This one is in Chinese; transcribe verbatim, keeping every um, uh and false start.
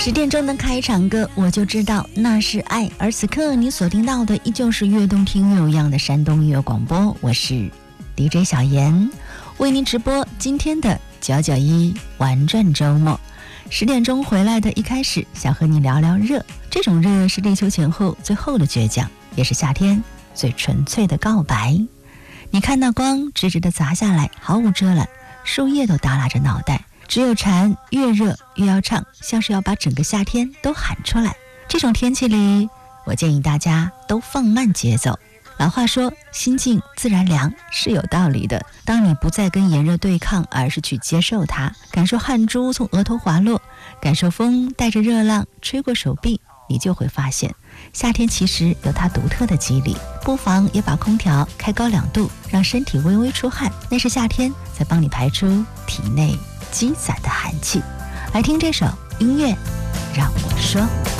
十点钟的开场歌，我就知道那是爱。而此刻你所听到的依旧是悦动听乐有样的山东音乐广播，我是 D J 小妍，为您直播今天的九九一玩转周末。十点钟回来的一开始，想和你聊聊热。这种热是立秋前后最后的倔强，也是夏天最纯粹的告白。你看那光直直的砸下来，毫无遮拦，树叶都耷拉着脑袋，只有蝉越热越要唱，像是要把整个夏天都喊出来。这种天气里，我建议大家都放慢节奏。老话说心静自然凉，是有道理的。当你不再跟炎热对抗，而是去接受它，感受汗珠从额头滑落，感受风带着热浪吹过手臂，你就会发现夏天其实有它独特的机理。不妨也把空调开高两度，让身体微微出汗，那是夏天在帮你排出体内积攒的寒气。来听这首音乐，让我说。